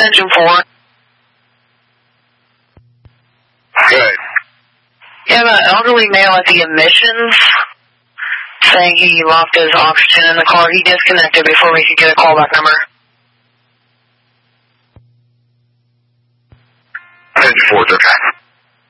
extension 4. Good. You have an elderly male at the admissions saying he lost his oxygen in the car. He disconnected before we could get a callback number. Extension 4's okay.